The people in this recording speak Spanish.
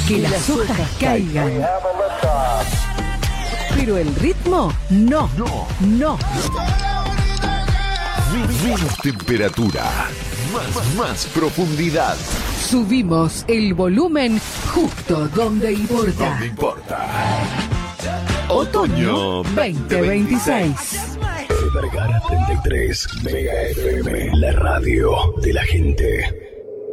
Que las hojas caigan. Pero el ritmo, no. Menos temperatura, más profundidad. Subimos el volumen justo donde importa. Donde importa. Otoño 2026. Vergara 33, Mega FM, la radio de la gente.